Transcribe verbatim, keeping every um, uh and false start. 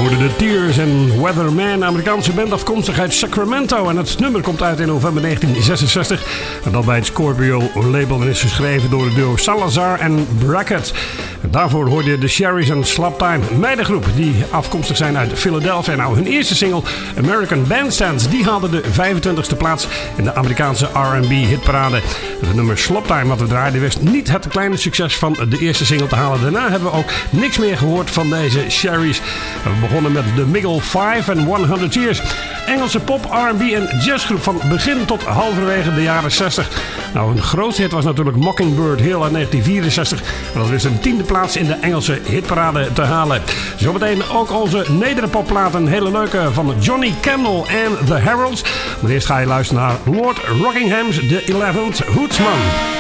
hoorde de Tears en Weatherman, Amerikaanse band afkomstig uit Sacramento. En het nummer komt uit in november negentien zesenzestig. En dat bij het Scorpio label en is geschreven door de duo Salazar en Brackett. En daarvoor hoorde je de Sherry's en Slaptime, meidengroep die afkomstig zijn uit Philadelphia. Nou, hun eerste single American Bandstands, die haalde de vijfentwintigste plaats in de Amerikaanse R en B hitparade. Het nummer Slaptime wat we draaiden wist niet het kleine succes van de eerste single te halen. Daarna hebben we ook niks meer gehoord van deze Sherry's. We begonnen met The Miggle vijf en honderd Years. Engelse pop, R en B en jazzgroep van begin tot halverwege de jaren zestig. Nou, hun grootste hit was natuurlijk Mockingbird Hill uit negentien vierenzestig. En dat wist een tiende plaats in de Engelse hitparade te halen. Zometeen ook onze nederpopplaat, een hele leuke van Johnny Kendall en The Heralds. Maar eerst ga je luisteren naar Lord Rockingham's The eleventh Hootsman.